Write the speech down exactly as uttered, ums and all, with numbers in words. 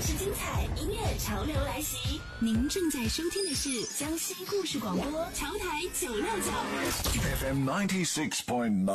事精彩，音乐潮流来袭。您正在收听的是江西故事广播，潮台九六九 F M ninety six point nine。